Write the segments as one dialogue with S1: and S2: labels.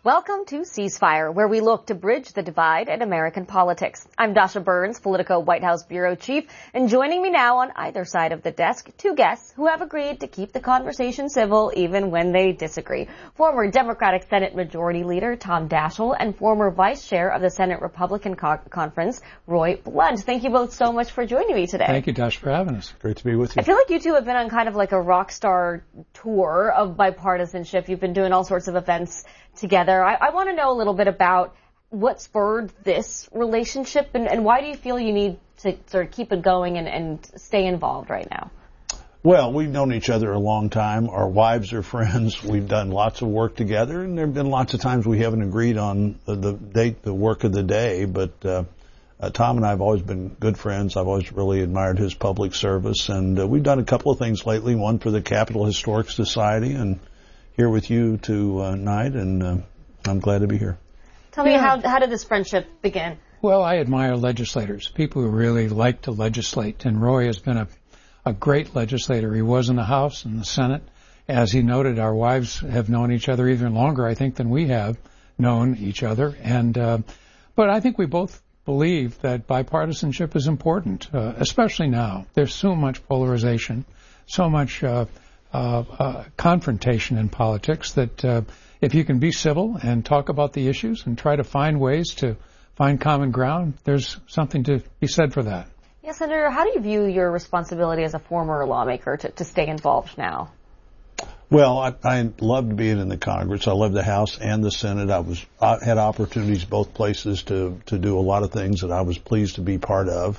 S1: Welcome to Ceasefire, where we look to bridge the divide in American politics. I'm Dasha Burns, Politico White House Bureau Chief, and joining me now on either side of the desk, two guests who have agreed to keep the conversation civil even when they disagree. Former Democratic Senate Majority Leader Tom Daschle and former Vice Chair of the Senate Republican Conference, Roy Blunt. Thank you both so much for joining me today.
S2: Thank you, Dasha, for having us.
S3: Great to be with you.
S1: I feel like you two have been on kind of like a rock star tour of bipartisanship. You've been doing all sorts of events together. I want to know a little bit about what spurred this relationship and why do you feel you need to sort of keep it going and stay involved right now?
S3: Well, we've known each other a long time. Our wives are friends. We've done lots of work together, and there have been lots of times we haven't agreed on the work of the day, but Tom and I have always been good friends. I've always really admired his public service, and we've done a couple of things lately, one for the Capitol Historic Society, and here with you tonight, and I'm glad to be here.
S1: Tell me, how did this friendship begin?
S2: Well, I admire legislators, people who really like to legislate, and Roy has been a great legislator. He was in the House and the Senate. As he noted, our wives have known each other even longer, I think, than we have known each other. And but I think we both believe that bipartisanship is important, especially now. There's so much polarization, so much confrontation in politics that if you can be civil and talk about the issues and try to find ways to find common ground, there's something to be said for that.
S1: Yeah, Senator, how do you view your responsibility as a former lawmaker to stay involved now?
S3: Well, I loved being in the Congress. I loved the House and the Senate. I had opportunities both places to do a lot of things that I was pleased to be part of.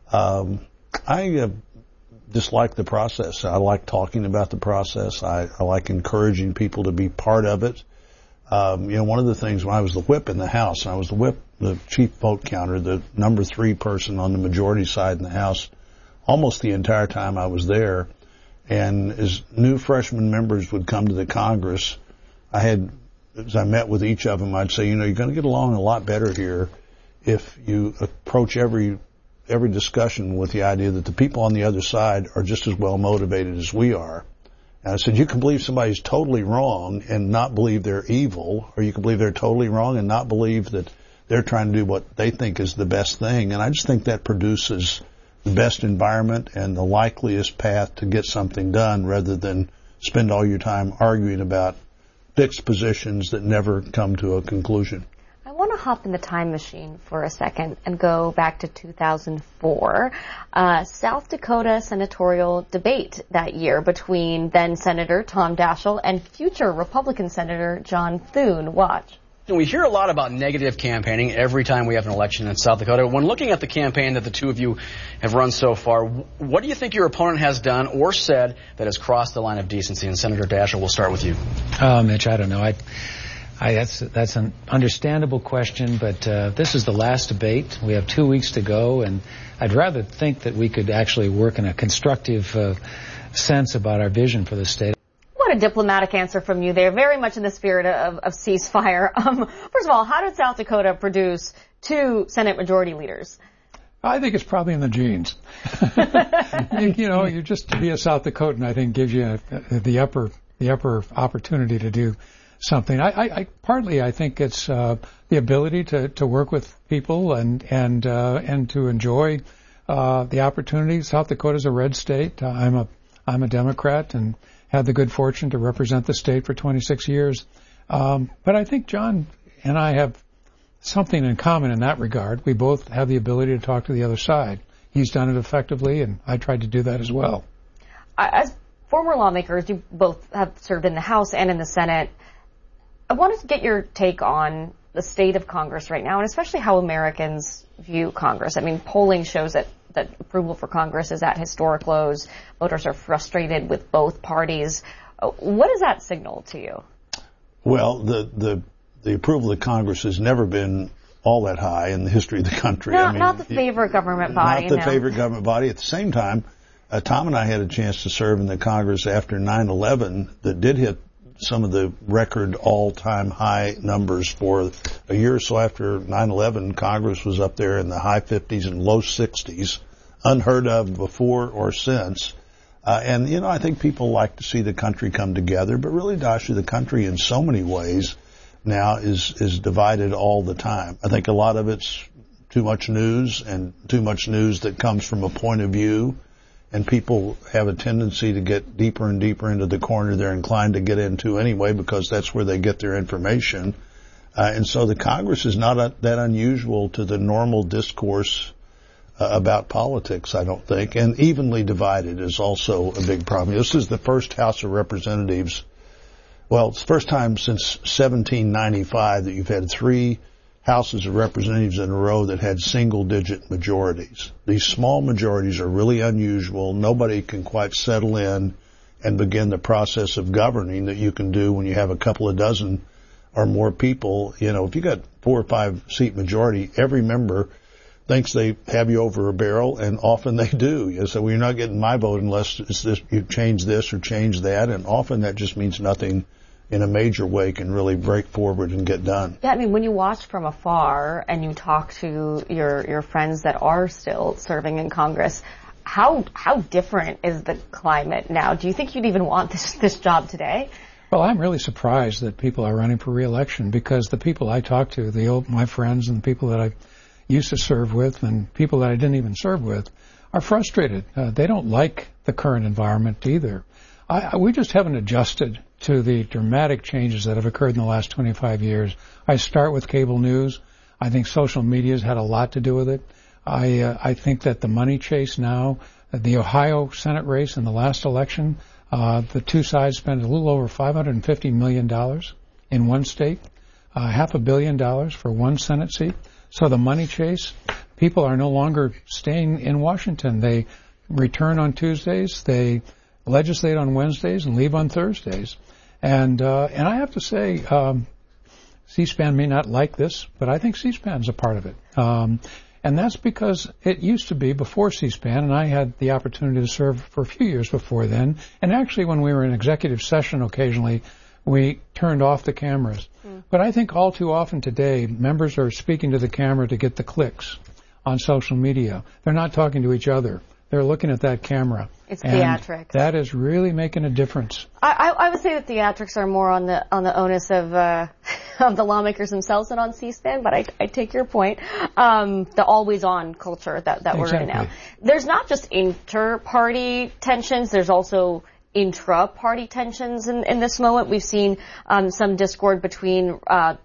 S3: I dislike the process. I like talking about the process. I like encouraging people to be part of it. One of the things when I was the whip in the House, and I was the chief vote counter, the number 3 person on the majority side in the House, almost the entire time I was there. And as new freshman members would come to the Congress, as I met with each of them, I'd say, you're going to get along a lot better here if you approach every discussion with the idea that the people on the other side are just as well motivated as we are. And I said, you can believe somebody's totally wrong and not believe they're evil, or you can believe they're totally wrong and not believe that they're trying to do what they think is the best thing. And I just think that produces the best environment and the likeliest path to get something done rather than spend all your time arguing about fixed positions that never come to a conclusion.
S1: I want to hop in the time machine for a second and go back to 2004. South Dakota senatorial debate that year between then Senator Tom Daschle and future Republican Senator John Thune. Watch.
S4: We hear a lot about negative campaigning every time we have an election in South Dakota. When looking at the campaign that the two of you have run so far, what do you think your opponent has done or said that has crossed the line of decency? And Senator Daschle, we'll start with you.
S2: Mitch, I don't know. That's an understandable question, but this is the last debate. We have 2 weeks to go, and I'd rather think that we could actually work in a constructive sense about our vision for the state.
S1: What a diplomatic answer from you there, very much in the spirit of ceasefire. First of all, how did South Dakota produce 2 Senate Majority Leaders?
S2: I think it's probably in the genes. You just to be a South Dakotan, I think, gives you the upper opportunity to do something. Partly I think it's the ability to work with people and to enjoy the opportunity. South Dakota's a red state. I'm a Democrat and had the good fortune to represent the state for 26 years. But I think John and I have something in common in that regard. We both have the ability to talk to the other side. He's done it effectively, and I tried to do that as well.
S1: As former lawmakers, you both have served in the House and in the Senate. I wanted to get your take on the state of Congress right now, and especially how Americans view Congress. I mean, polling shows that approval for Congress is at historic lows. Voters are frustrated with both parties. What does that signal to you?
S3: Well, the approval of Congress has never been all that high in the history of the country.
S1: Not the favorite government body.
S3: Not the favorite government body. At the same time, Tom and I had a chance to serve in the Congress after 9/11 that did hit some of the record all-time high numbers for a year or so after 9/11. Congress was up there in the high 50s and low 60s, unheard of before or since. I think people like to see the country come together, but really, Dasha, the country in so many ways now is divided all the time. I think a lot of it's too much news, and too much news that comes from a point of view, and people have a tendency to get deeper and deeper into the corner they're inclined to get into anyway, because that's where they get their information. And so the Congress is not that unusual to the normal discourse about politics, I don't think. And evenly divided is also a big problem. This is the first House of Representatives, well, it's the first time since 1795 that you've had 3 Houses of Representatives in a row that had single-digit majorities. These small majorities are really unusual. Nobody can quite settle in and begin the process of governing that you can do when you have a couple of dozen or more people. You know, if you got 4 or 5 seat majority, every member thinks they have you over a barrel, and often they do. You know, so, well, you're not getting my vote unless it's this, you change this or change that, and often that just means nothing in a major way can really break forward and get done.
S1: Yeah, I mean, when you watch from afar and you talk to your friends that are still serving in Congress, how different is the climate now? Do you think you'd even want this job today?
S2: Well, I'm really surprised that people are running for re-election, because the people I talk to, my friends and the people that I used to serve with and people that I didn't even serve with, are frustrated. They don't like the current environment either. We just haven't adjusted to the dramatic changes that have occurred in the last 25 years. I start with cable news. I think social media has had a lot to do with it. I think that the money chase now, the Ohio Senate race in the last election, the two sides spent a little over $550 million in one state, $500 million for one Senate seat. So the money chase, people are no longer staying in Washington. They return on Tuesdays, they legislate on Wednesdays, and leave on Thursdays. And I have to say, C-SPAN may not like this, but I think C-SPAN's a part of it. And that's because it used to be before C-SPAN, and I had the opportunity to serve for a few years before then. And actually, when we were in executive session occasionally, we turned off the cameras. But I think all too often today, members are speaking to the camera to get the clicks on social media. They're not talking to each other. They're looking at that camera.
S1: It's theatrics.
S2: That is really making a difference.
S1: I would say that theatrics are more on the onus of the lawmakers themselves than on C-SPAN, but I take your point. The always-on culture that we're in now. There's not just inter-party tensions. There's also intra-party tensions in this moment. We've seen some discord between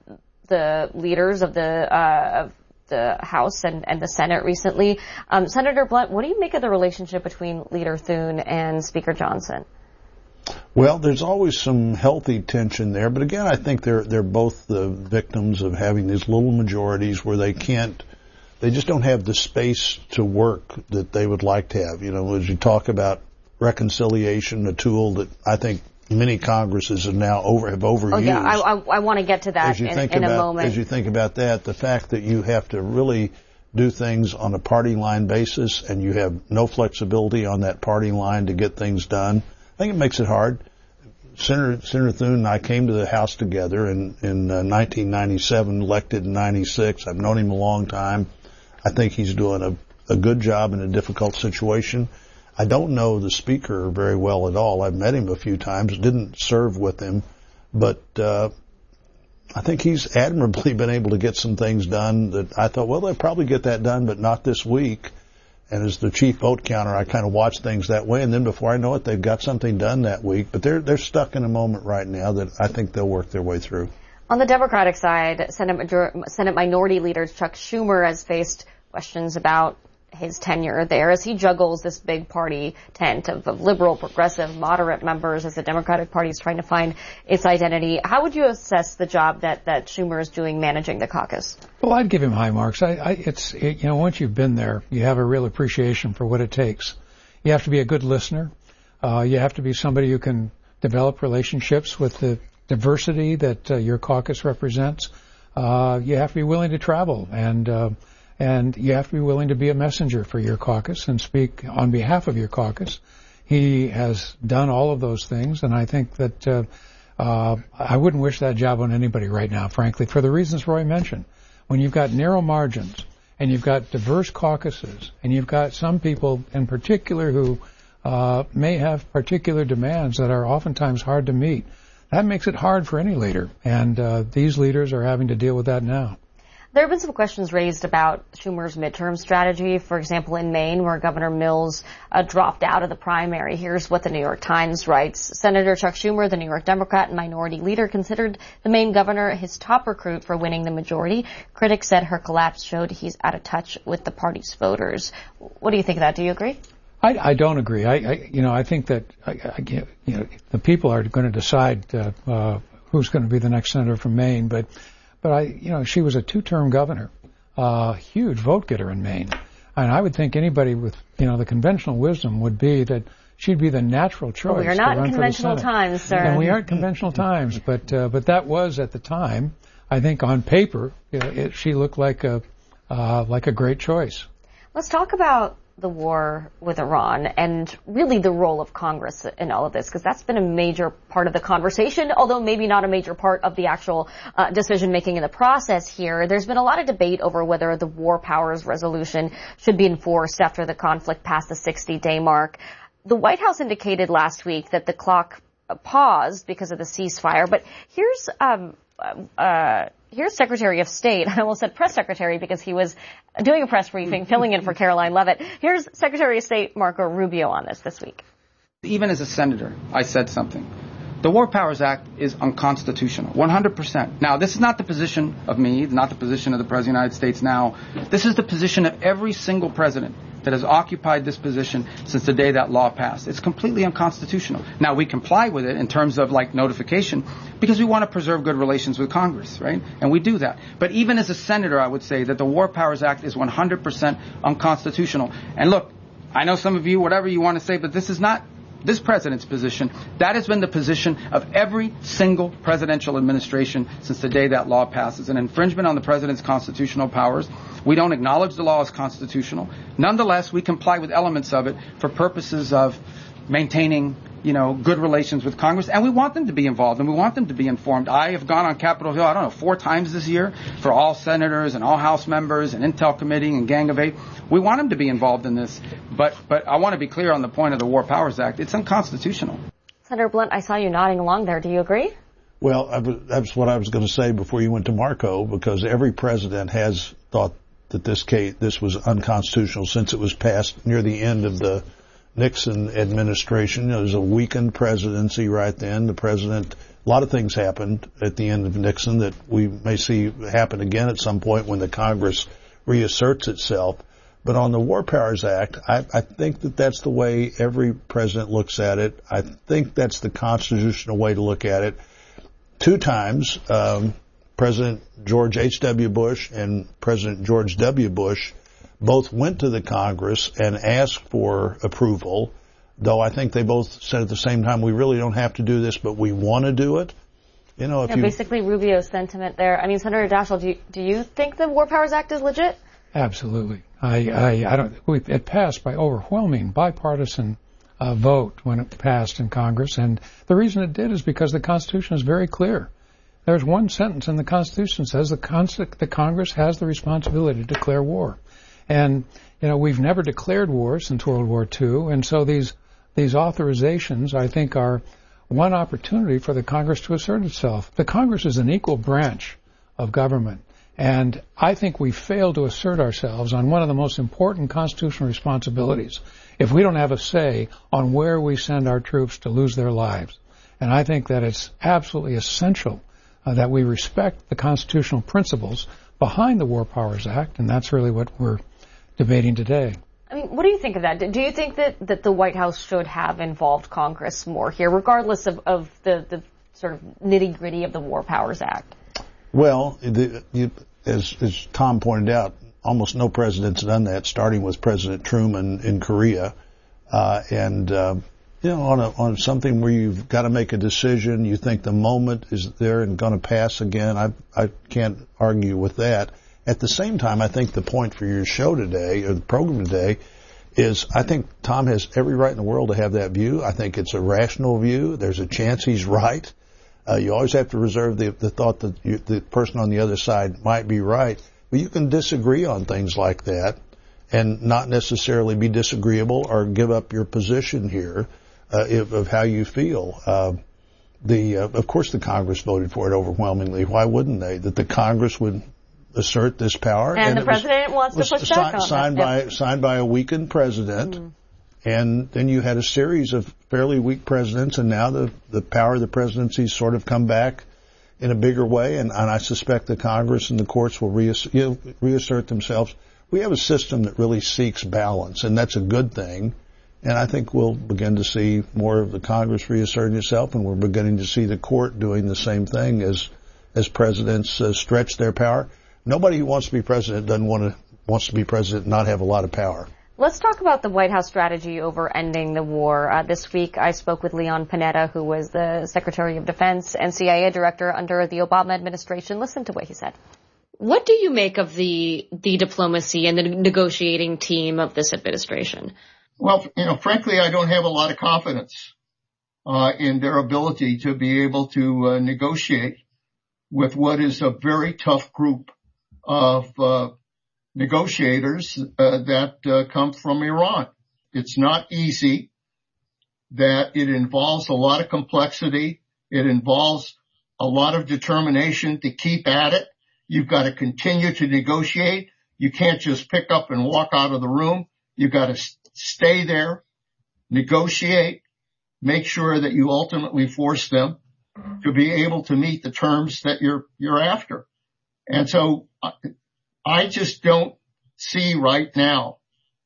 S1: the leaders of the House and the Senate recently. Senator Blunt, what do you make of the relationship between Leader Thune and Speaker Johnson?
S3: Well, there's always some healthy tension there, but again, I think they're both the victims of having these little majorities where they just don't have the space to work that they would like to have. You know, as you talk about reconciliation, a tool that I think many Congresses have now overused.
S1: Oh yeah, I want to get to that in a moment.
S3: As you think about that, the fact that you have to really do things on a party line basis and you have no flexibility on that party line to get things done, I think it makes it hard. Senator Thune and I came to the House together in 1997, elected in 96. I've known him a long time. I think he's doing a good job in a difficult situation. I don't know the Speaker very well at all. I've met him a few times, didn't serve with him, but I think he's admirably been able to get some things done that I thought, well, they'll probably get that done, but not this week. And as the chief vote counter, I kind of watch things that way, and then before I know it, they've got something done that week. But they're stuck in a moment right now that I think they'll work their way through.
S1: On the Democratic side, Senate Minority Leader Chuck Schumer has faced questions about his tenure there as he juggles this big party tent of liberal, progressive, moderate members as the Democratic Party is trying to find its identity. How would you assess the job that Schumer is doing managing the caucus? Well,
S2: I'd give him high marks. Once you've been there, you have a real appreciation for what it takes. You have to be a good listener. You have to be somebody who can develop relationships with the diversity that your caucus represents. You have to be willing to travel and you have to be willing to be a messenger for your caucus and speak on behalf of your caucus. He has done all of those things, and I think that I wouldn't wish that job on anybody right now, frankly, for the reasons Roy mentioned. When you've got narrow margins, and you've got diverse caucuses, and you've got some people in particular who may have particular demands that are oftentimes hard to meet, that makes it hard for any leader. And these leaders are having to deal with that now.
S1: There have been some questions raised about Schumer's midterm strategy, for example, in Maine, where Governor Mills dropped out of the primary. Here's what the New York Times writes. Senator Chuck Schumer, the New York Democrat and minority leader, considered the Maine governor his top recruit for winning the majority. Critics said her collapse showed he's out of touch with the party's voters. What do you think of that? Do you agree?
S2: I don't agree. I think that the people are going to decide who's going to be the next senator from Maine, but she was a two-term governor, huge vote getter in Maine. And I would think anybody with, the conventional wisdom would be that she'd be the natural choice.
S1: We are not in conventional times, sir.
S2: And we aren't conventional times, but that was at the time. I think on paper, she looked like a great choice.
S1: Let's talk about the war with Iran and really the role of Congress in all of this, because that's been a major part of the conversation, although maybe not a major part of the actual decision-making in the process here. There's been a lot of debate over whether the War Powers Resolution should be enforced after the conflict passed the 60-day mark. The White House indicated last week that the clock paused because of the ceasefire, but here's Secretary of State. I almost said press secretary because he was doing a press briefing, filling in for Caroline Leavitt. Here's Secretary of State Marco Rubio on this week.
S5: Even as a senator, I said something. The War Powers Act is unconstitutional, 100%. Now, this is not the position of me, not the position of the President of the United States now. This is the position of every single president that has occupied this position since the day that law passed. It's completely unconstitutional. Now, we comply with it in terms of notification because we want to preserve good relations with Congress, right? And we do that. But even as a senator, I would say that the War Powers Act is 100% unconstitutional. And look, I know some of you, whatever you want to say, but this is not this president's position. That has been the position of every single presidential administration since the day that law passes. An infringement on the president's constitutional powers. We don't acknowledge the law as constitutional. Nonetheless, we comply with elements of it for purposes of maintaining, good relations with Congress. And we want them to be involved and we want them to be informed. I have gone on Capitol Hill, 4 times this year for all senators and all House members and Intel Committee and Gang of 8. We want them to be involved in this. But I want to be clear on the point of the War Powers Act. It's unconstitutional.
S1: Senator Blunt, I saw you nodding along there. Do you agree?
S3: Well, that's what I was going to say before you went to Marco, because every president has thought that this was unconstitutional since it was passed near the end of the Nixon administration. There was a weakened presidency right then. A lot of things happened at the end of Nixon that we may see happen again at some point when the Congress reasserts itself. But on the War Powers Act, I think that that's the way every president looks at it. I think that's the constitutional way to look at it. 2 times, President George H.W. Bush and President George W. Bush both went to the Congress and asked for approval, though I think they both said at the same time, we really don't have to do this, but we want to do it.
S1: Basically Rubio's sentiment there. I mean, Senator Daschle, do you think the War Powers Act is legit?
S2: Absolutely. It passed by overwhelming bipartisan vote when it passed in Congress, and the reason it did is because the Constitution is very clear. There's one sentence in the Constitution that says the Congress has the responsibility to declare war. And, we've never declared war since World War II, and so these authorizations, I think, are one opportunity for the Congress to assert itself. The Congress is an equal branch of government, and I think we fail to assert ourselves on one of the most important constitutional responsibilities if we don't have a say on where we send our troops to lose their lives. And I think that it's absolutely essential that we respect the constitutional principles behind the War Powers Act, and that's really what we're debating today.
S1: I mean, what do you think of that? Do you think that the White House should have involved Congress more here, regardless of the sort of nitty-gritty of the War Powers Act? Well,
S3: as Tom pointed out, almost no president's done that, starting with President Truman in Korea. On something where you've got to make a decision, you think the moment is there and going to pass again, I can't argue with that. At the same time, I think the point for your show today, or the program today, is I think Tom has every right in the world to have that view. I think it's a rational view. There's a chance he's right. You always have to reserve the thought that the person on the other side might be right. But you can disagree on things like that and not necessarily be disagreeable or give up your position here of how you feel. Of course, the Congress voted for it overwhelmingly. Why wouldn't they? That the Congress would assert this power,
S1: and the president wants to push back on
S3: it. Signed by a weakened president, and then you had a series of fairly weak presidents, and now the power of the presidency sort of come back in a bigger way, and I suspect the Congress and the courts will reassert themselves. We have a system that really seeks balance, and that's a good thing. And I think we'll begin to see more of the Congress reasserting itself, and we're beginning to see the court doing the same thing as presidents stretch their power. Nobody who wants to be president wants to be president and not have a lot of power.
S1: Let's talk about the White House strategy over ending the war. This week, I spoke with Leon Panetta, who was the Secretary of Defense and CIA Director under the Obama administration. Listen to what he said. What do you make of the diplomacy and the negotiating team of this administration?
S6: Well, frankly, I don't have a lot of confidence in their ability to be able to negotiate with what is a very tough group of negotiators that come from Iran. It's not easy, that it involves a lot of complexity. It involves a lot of determination to keep at it. You've got to continue to negotiate. You can't just pick up and walk out of the room. You've got to stay there, negotiate, make sure that you ultimately force them to be able to meet the terms that you're after. And so I just don't see right now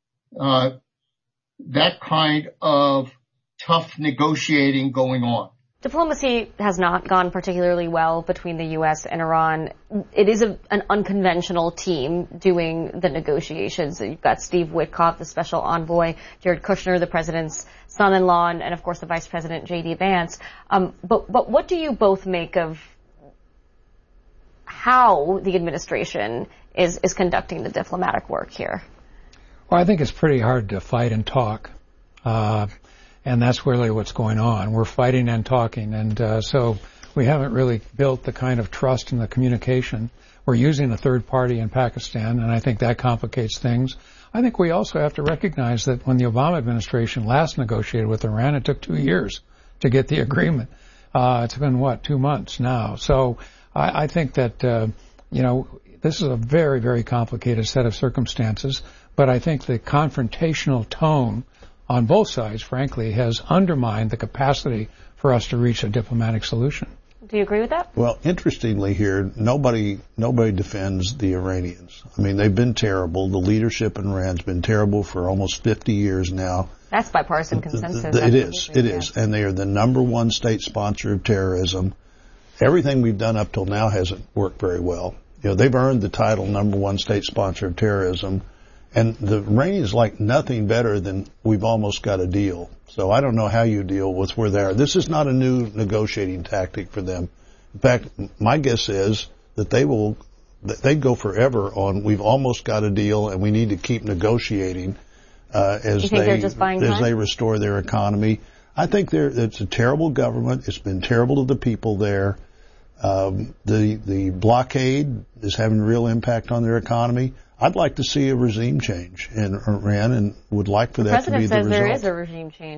S6: that kind of tough negotiating going on.
S1: Diplomacy has not gone particularly well between the U.S. and Iran. It is an unconventional team doing the negotiations. You've got Steve Witkoff, the special envoy, Jared Kushner, the president's son-in-law, and of course the vice president, J.D. Vance. But what do you both make of how the administration is conducting the diplomatic work here?
S2: Well, I think it's pretty hard to fight and talk. And that's really what's going on. We're fighting and talking, and so we haven't really built the kind of trust in the communication. We're using a third party in Pakistan, and I think that complicates things. I think we also have to recognize that when the Obama administration last negotiated with Iran, it took 2 years to get the agreement. It's been, 2 months now? So I think that, this is a very, very complicated set of circumstances, but I think the confrontational tone on both sides, frankly, has undermined the capacity for us to reach a diplomatic solution.
S1: Do you agree with that?
S3: Well, interestingly here, nobody defends the Iranians. I mean, they've been terrible. The leadership in Iran's been terrible for almost 50 years now.
S1: That's bipartisan consensus.
S3: It is. And they are the number one state sponsor of terrorism. Everything we've done up till now hasn't worked very well. They've earned the title number one state sponsor of terrorism. And the Iranians like nothing better than we've almost got a deal. So I don't know how you deal with where they are. This is not a new negotiating tactic for them. In fact, my guess is that they'd go forever on we've almost got a deal and we need to keep negotiating as they restore their economy. I think it's a terrible government. It's been terrible to the people there. The blockade is having a real impact on their economy. I'd like to see a regime change in Iran and would like for that to be the result.
S1: The president says there is a regime change.